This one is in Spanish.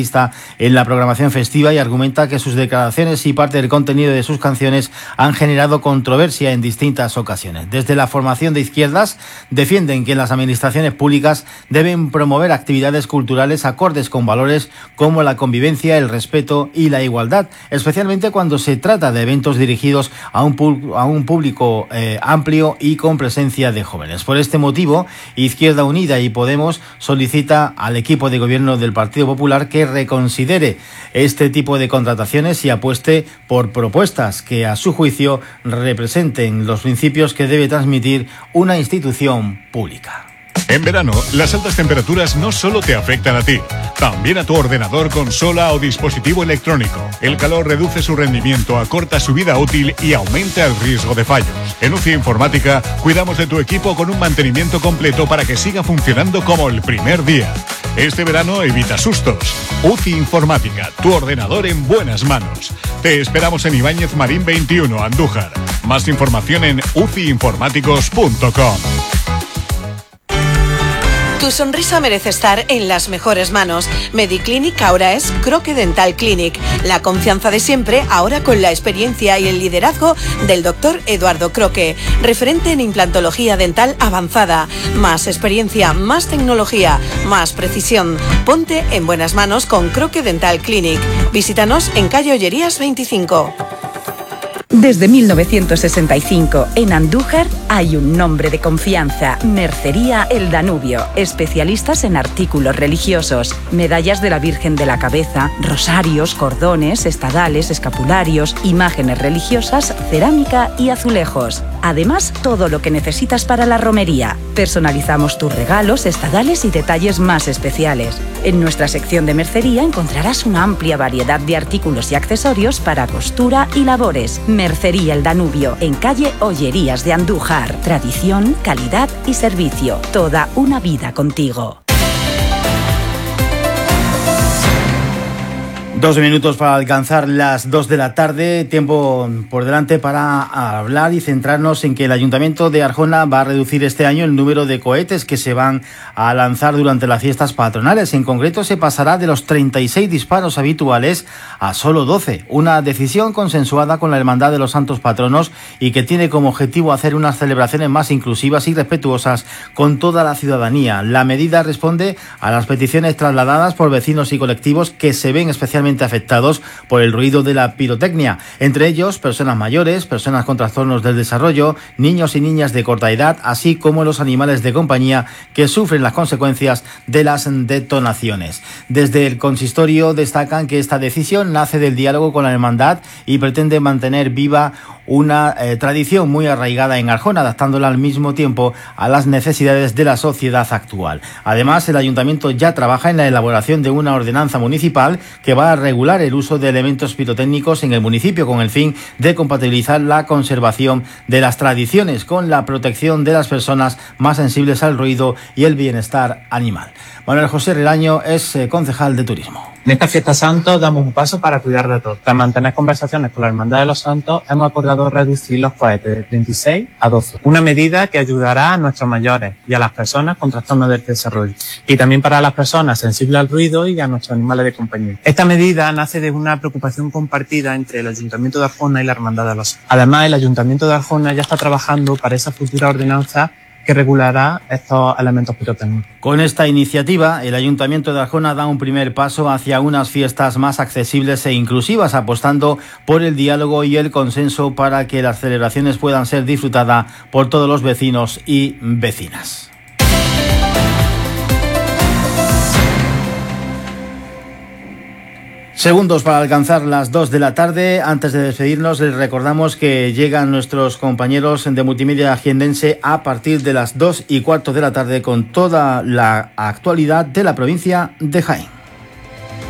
artista en la programación festiva y argumenta que sus declaraciones y parte del contenido de sus canciones han generado controversia en distintas ocasiones. Desde la formación de izquierdas defienden que las administraciones públicas deben promover actividades culturales acordes con valores como la convivencia, el respeto y la igualdad, especialmente cuando se trata de eventos dirigidos a un público amplio y con presencia de jóvenes. Por este motivo, Izquierda Unida y Podemos solicita al equipo de gobierno del Partido Popular que reconsidere este tipo de contrataciones y apueste por propuestas que, a su juicio, representen los principios que debe transmitir una institución pública. En verano, las altas temperaturas no solo te afectan a ti, también a tu ordenador, consola o dispositivo electrónico. El calor reduce su rendimiento, acorta su vida útil y aumenta el riesgo de fallos. En UCI Informática, cuidamos de tu equipo con un mantenimiento completo para que siga funcionando como el primer día. Este verano evita sustos. UCI Informática, tu ordenador en buenas manos. Te esperamos en Ibáñez Marín 21, Andújar. Más información en uciinformáticos.com. Tu sonrisa merece estar en las mejores manos. Mediclinic ahora es Croque Dental Clinic. La confianza de siempre, ahora con la experiencia y el liderazgo del doctor Eduardo Croque, referente en implantología dental avanzada. Más experiencia, más tecnología, más precisión. Ponte en buenas manos con Croque Dental Clinic. Visítanos en calle Ollerías 25. Desde 1965, en Andújar hay un nombre de confianza: Mercería El Danubio. Especialistas en artículos religiosos, medallas de la Virgen de la Cabeza, rosarios, cordones, estadales, escapularios, imágenes religiosas, cerámica y azulejos. Además, todo lo que necesitas para la romería. Personalizamos tus regalos, estadales y detalles más especiales. En nuestra sección de mercería encontrarás una amplia variedad de artículos y accesorios para costura y labores. Mercería El Danubio, en calle Ollerías de Andújar. Tradición, calidad y servicio. Toda una vida contigo. 12 minutos para alcanzar las 2 de la tarde, tiempo por delante para hablar y centrarnos en que el Ayuntamiento de Arjona va a reducir este año el número de cohetes que se van a lanzar durante las fiestas patronales. En concreto, se pasará de los 36 disparos habituales a solo 12, una decisión consensuada con la Hermandad de los Santos Patronos y que tiene como objetivo hacer unas celebraciones más inclusivas y respetuosas con toda la ciudadanía. La medida responde a las peticiones trasladadas por vecinos y colectivos que se ven especialmente afectados por el ruido de la pirotecnia, entre ellos personas mayores, personas con trastornos del desarrollo, niños y niñas de corta edad, así como los animales de compañía que sufren las consecuencias de las detonaciones. Desde el consistorio destacan que esta decisión nace del diálogo con la hermandad y pretende mantener viva una tradición muy arraigada en Arjona, adaptándola al mismo tiempo a las necesidades de la sociedad actual. Además, el ayuntamiento ya trabaja en la elaboración de una ordenanza municipal que va a regular el uso de elementos pirotécnicos en el municipio con el fin de compatibilizar la conservación de las tradiciones con la protección de las personas más sensibles al ruido y el bienestar animal. Manuel José Relaño es concejal de turismo. En esta fiesta santo damos un paso para cuidar de todos. Tras mantener conversaciones con la Hermandad de los Santos, hemos acordado reducir los cohetes de 36 a 12. Una medida que ayudará a nuestros mayores y a las personas con trastornos del desarrollo. Y también para las personas sensibles al ruido y a nuestros animales de compañía. Esta medida nace de una preocupación compartida entre el Ayuntamiento de Arjona y la Hermandad de los Santos. Además, el Ayuntamiento de Arjona ya está trabajando para esa futura ordenanza que regulará estos elementos pirotécnicos. Con esta iniciativa, el Ayuntamiento de Arjona da un primer paso hacia unas fiestas más accesibles e inclusivas, apostando por el diálogo y el consenso para que las celebraciones puedan ser disfrutadas por todos los vecinos y vecinas. Segundos para alcanzar las 2 de la tarde. Antes de despedirnos, les recordamos que llegan nuestros compañeros de Multimedia Jienense a partir de las 2:15 de la tarde con toda la actualidad de la provincia de Jaén.